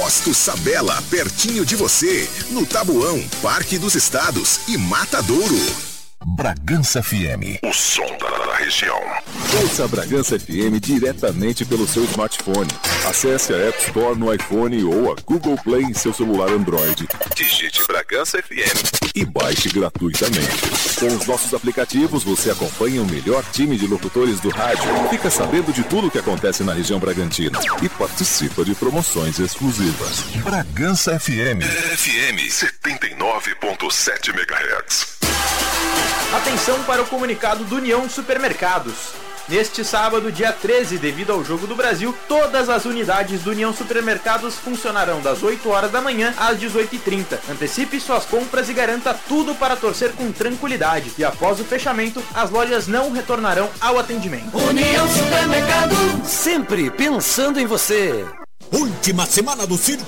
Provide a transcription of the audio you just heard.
Posto Sabela, pertinho de você, no Tabuão, Parque dos Estados e Matadouro. Bragança FM, o som da região. Ouça a Bragança FM diretamente pelo seu smartphone. Acesse a App Store no iPhone ou a Google Play em seu celular Android. Digite Bragança FM e baixe gratuitamente. Com os nossos aplicativos, você acompanha o melhor time de locutores do rádio, fica sabendo de tudo o que acontece na região Bragantina e participa de promoções exclusivas. Bragança FM. FM 79.7 MHz. Atenção para o comunicado do União Supermercados. Neste sábado, dia 13, devido ao Jogo do Brasil, todas as unidades do União Supermercados funcionarão das 8 horas da manhã às 18h30. Antecipe suas compras e garanta tudo para torcer com tranquilidade. E após o fechamento, as lojas não retornarão ao atendimento. União Supermercado, sempre pensando em você. Última semana do Circo